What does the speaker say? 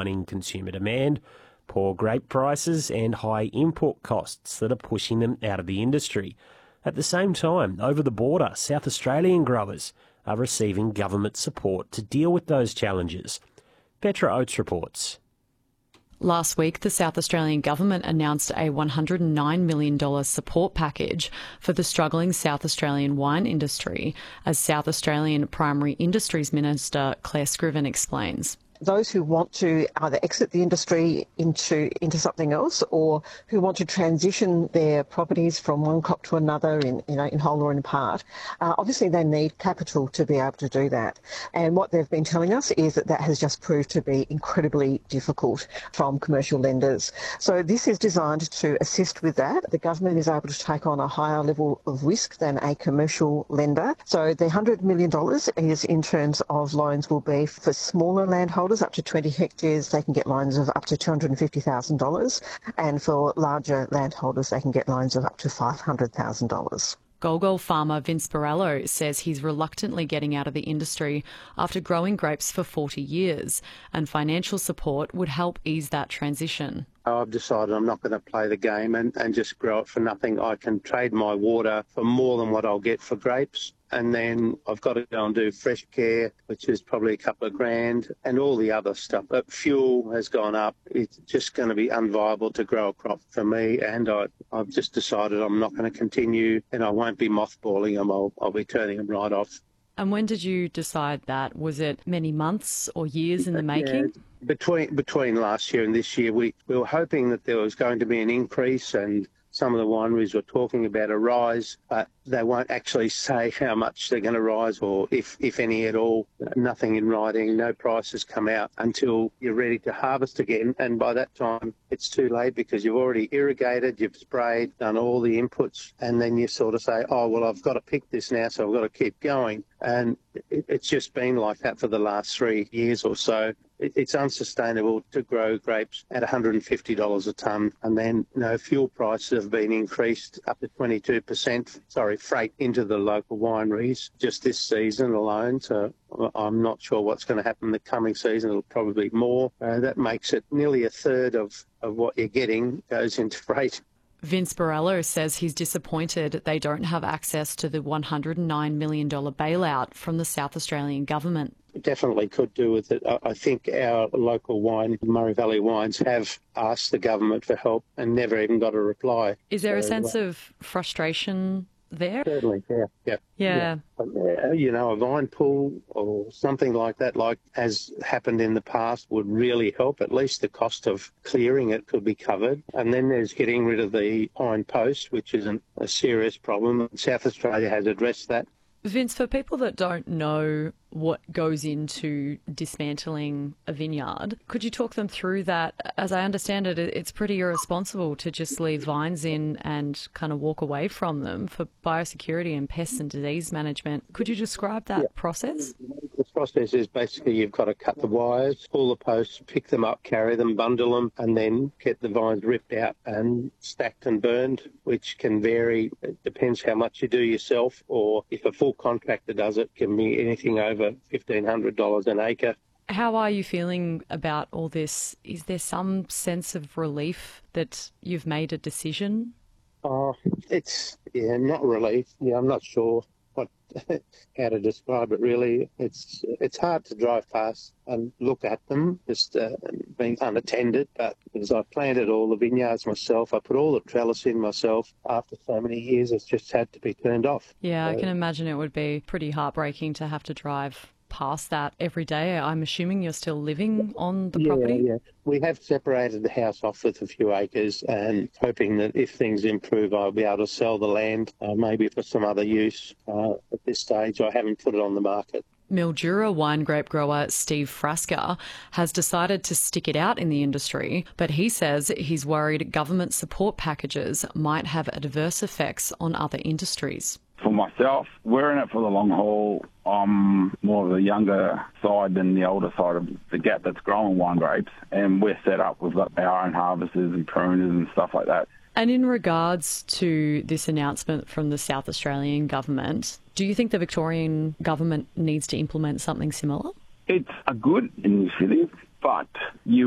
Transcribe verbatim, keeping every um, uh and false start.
declining consumer demand, poor grape prices and high import costs that are pushing them out of the industry. At the same time, over the border, South Australian growers are receiving government support to deal with those challenges. Petra Oates reports. Last week, the South Australian Government announced a one hundred nine million dollars support package for the struggling South Australian wine industry, as South Australian Primary Industries Minister Claire Scriven explains. Those who want to either exit the industry into into something else, or who want to transition their properties from one crop to another in you know in whole or in part, uh, obviously they need capital to be able to do that. And what they've been telling us is that that has just proved to be incredibly difficult from commercial lenders. So this is designed to assist with that. The government is able to take on a higher level of risk than a commercial lender. So the one hundred million dollars is in terms of loans will be for smaller landholders. Up to twenty hectares, they can get loans of up to two hundred fifty thousand dollars, and for larger landholders, they can get loans of up to five hundred thousand dollars. Golgol farmer Vince Borrello says he's reluctantly getting out of the industry after growing grapes for forty years, and financial support would help ease that transition. I've decided I'm not going to play the game and, and just grow it for nothing. I can trade my water for more than what I'll get for grapes. And then I've got to go and do fresh care, which is probably a couple of grand, and all the other stuff. But fuel has gone up. It's just going to be unviable to grow a crop for me. And I, I've just decided I'm not going to continue, and I won't be mothballing them. I'll, I'll be turning them right off. And when did you decide that? Was it many months or years in the making? Yeah, between between last year and this year, we, we were hoping that there was going to be an increase, and some of the wineries were talking about a rise, but they won't actually say how much they're going to rise or if, if any at all. Nothing in writing, no prices come out until you're ready to harvest again. And by that time, it's too late because you've already irrigated, you've sprayed, done all the inputs, and then you sort of say, oh, well, I've got to pick this now, so I've got to keep going. And it, it's just been like that for the last three years or so. It's unsustainable to grow grapes at one hundred fifty dollars a tonne, and then you know fuel prices have been increased up to twenty-two percent, sorry, freight into the local wineries just this season alone. So I'm not sure what's going to happen the coming season. It'll probably be more. Uh, that makes it nearly a third of, of what you're getting goes into freight. Vince Borrello says he's disappointed they don't have access to the one hundred nine million dollars bailout from the South Australian Government. Definitely could do with it. I think our local wine, Murray Valley Wines, have asked the government for help and never even got a reply. Is there so, a sense of frustration there? Certainly, yeah. Yeah. Yeah. yeah. You know, a vine pool or something like that, like has happened in the past, would really help. At least the cost of clearing it could be covered. And then there's getting rid of the pine post, which is an, a serious problem. South Australia has addressed that. Vince, for people that don't know what goes into dismantling a vineyard, could you talk them through that? As I understand it, it's pretty irresponsible to just leave vines in and kind of walk away from them for biosecurity and pest and disease management. Could you describe that yeah. process? The process is basically you've got to cut the wires, pull the posts, pick them up, carry them, bundle them, and then get the vines ripped out and stacked and burned, which can vary. It depends how much you do yourself, or if a full contractor does it, can be anything over fifteen hundred dollars an acre. How are you feeling about all this? Is there some sense of relief that you've made a decision? Oh, it's, yeah, not relief. Yeah, I'm not sure what how to describe it, really. It's it's hard to drive past and look at them, just uh, being unattended. But because I planted all the vineyards myself, I put all the trellis in myself. After so many years, it's just had to be turned off. Yeah, so, I can imagine it would be pretty heartbreaking to have to drive past that every day. I'm assuming you're still living on the yeah, property? Yeah, we have separated the house off with a few acres and hoping that if things improve, I'll be able to sell the land, uh, maybe for some other use. Uh, at this stage, I haven't put it on the market. Mildura wine grape grower Steve Frasca has decided to stick it out in the industry, but he says he's worried government support packages might have adverse effects on other industries. For myself, we're in it for the long haul. I'm more of the younger side than the older side of the gap that's growing wine grapes, and we're set up with our own harvesters and pruners and stuff like that. And in regards to this announcement from the South Australian government, do you think the Victorian government needs to implement something similar? It's a good initiative, but you